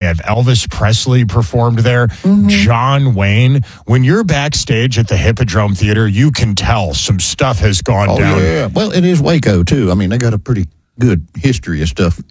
have Elvis Presley performed there, John Wayne. When you're backstage at the Hippodrome Theater, you can tell some stuff has gone down. Yeah. Well, it is Waco, too. I mean, they got a pretty good history of stuff.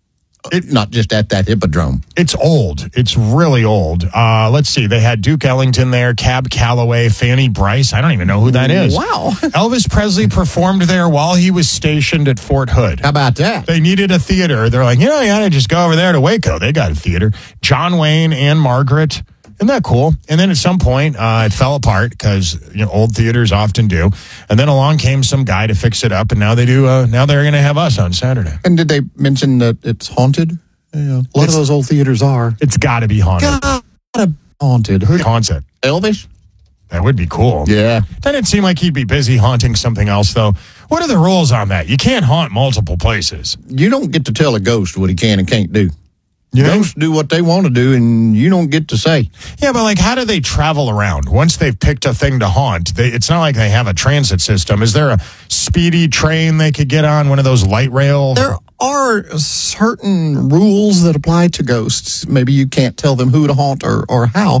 Not just at that Hippodrome. It's old. It's really old. Let's see. They had Duke Ellington there, Cab Calloway, Fanny Bryce. I don't even know who that is. Wow. Elvis Presley performed there while he was stationed at Fort Hood. How about that? They needed a theater. They're like, you ought to just go over there to Waco. They got a theater. John Wayne and Margaret. Isn't that cool? And then at some point, it fell apart because old theaters often do. And then along came some guy to fix it up, and now they do. Now they're going to have us on Saturday. And did they mention that it's haunted? Yeah, a lot of those old theaters are. It's got to be haunted. Gotta be haunted. Who haunts it? Elvis? That would be cool. Yeah. Doesn't it seem like he'd be busy haunting something else, though? What are the rules on that? You can't haunt multiple places. You don't get to tell a ghost what he can and can't do. Yeah. Ghosts do what they want to do, and you don't get to say. Yeah, but how do they travel around? Once they've picked a thing to haunt, it's not like they have a transit system. Is there a speedy train they could get on, one of those light rail? There are certain rules that apply to ghosts. Maybe you can't tell them who to haunt or how.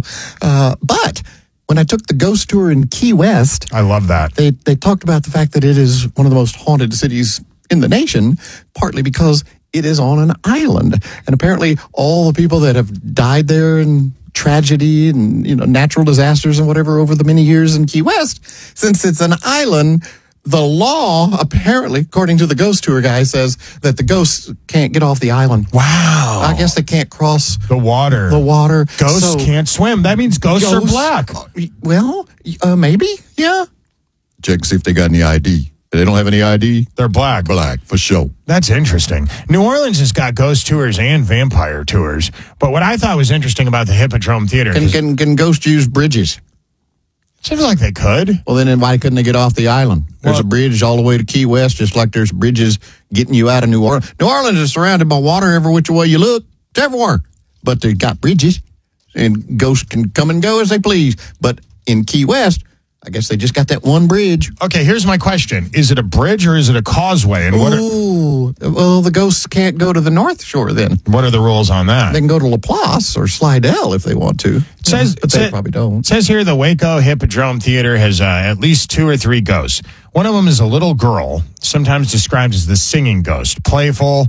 But when I took the ghost tour in Key West, I love that. They talked about the fact that it is one of the most haunted cities in the nation, partly because it is on an island. And apparently all the people that have died there in tragedy and, natural disasters and whatever over the many years in Key West, since it's an island, the law, apparently, according to the ghost tour guy, says that the ghosts can't get off the island. Wow. I guess they can't cross the water. Ghosts can't swim. That means ghosts are black. Well, maybe, yeah. Check to see if they got any ID. They don't have any ID. They're black. Black, for sure. That's interesting. New Orleans has got ghost tours and vampire tours. But what I thought was interesting about the Hippodrome Theater... Can ghosts use bridges? Seems like they could. Well, then why couldn't they get off the island? There's a bridge all the way to Key West, just like there's bridges getting you out of New Orleans. New Orleans is surrounded by water every which way you look. It's everywhere. But they got bridges, and ghosts can come and go as they please. But in Key West... I guess they just got that one bridge. Okay, here's my question. Is it a bridge or is it a causeway? And well, the ghosts can't go to the North Shore then. What are the rules on that? They can go to Laplace or Slidell if they want to. But they probably don't. It says here the Waco Hippodrome Theater has at least 2 or 3 ghosts. One of them is a little girl, sometimes described as the singing ghost. Playful,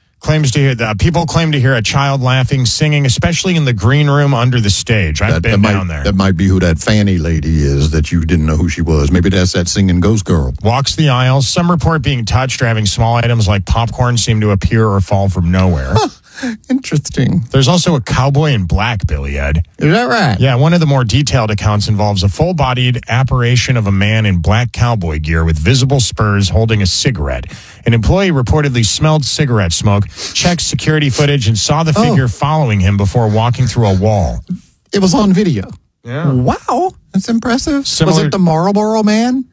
people claim to hear a child laughing, singing, especially in the green room under the stage. I've been down there. That might be who that Fanny lady is that you didn't know who she was. Maybe that's that singing ghost girl. Walks the aisles. Some report being touched or having small items like popcorn seem to appear or fall from nowhere. Interesting. There's also a cowboy in black, Billy Ed. Is that right? Yeah, one of the more detailed accounts involves a full-bodied apparition of a man in black cowboy gear with visible spurs holding a cigarette. An employee reportedly smelled cigarette smoke, checked security footage, and saw the figure following him before walking through a wall. It was on video. Yeah. Wow, that's impressive. Was it the Marlboro Man?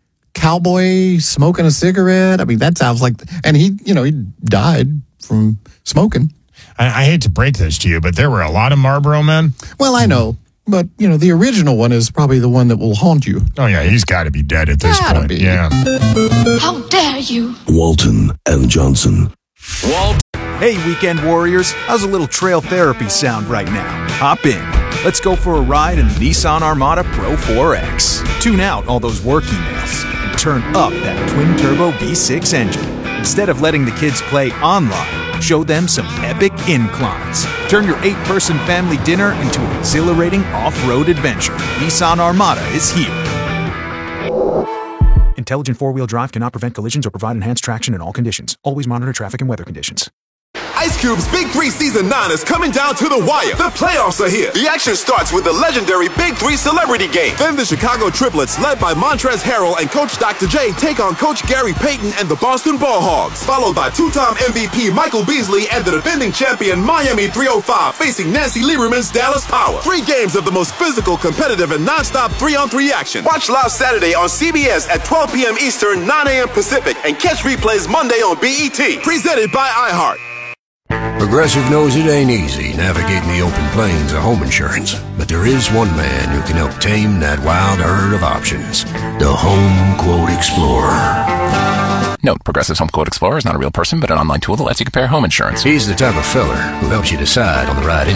Cowboy smoking a cigarette? I mean, that sounds like... And he died from smoking. I hate to break this to you, but there were a lot of Marlboro men. Well, I know. But, the original one is probably the one that will haunt you. Oh, yeah, he's got to be dead at this point. Be. Yeah. How dare you? Walton and Johnson. Hey, weekend warriors. How's a little trail therapy sound right now? Hop in. Let's go for a ride in the Nissan Armada Pro 4X. Tune out all those work emails and turn up that twin-turbo V6 engine. Instead of letting the kids play online, show them some epic inclines. Turn your 8-person family dinner into an exhilarating off-road adventure. Nissan Armada is here. Intelligent four-wheel drive cannot prevent collisions or provide enhanced traction in all conditions. Always monitor traffic and weather conditions. Ice Cube's Big 3 Season 9 is coming down to the wire. The playoffs are here. The action starts with the legendary Big 3 Celebrity Game. Then the Chicago Triplets, led by Montrezl Harrell and Coach Dr. J, take on Coach Gary Payton and the Boston Ball Hogs. Followed by 2-time MVP Michael Beasley and the defending champion Miami 305 facing Nancy Lieberman's Dallas Power. 3 games of the most physical, competitive, and non-stop 3-on-3 action. Watch live Saturday on CBS at 12 p.m. Eastern, 9 a.m. Pacific, and catch replays Monday on BET. Presented by iHeart. Progressive knows it ain't easy navigating the open plains of home insurance, but there is one man who can help tame that wild herd of options. The Home Quote Explorer. Note, Progressive's Home Quote Explorer is not a real person, but an online tool that lets you compare home insurance. He's the type of feller who helps you decide on the right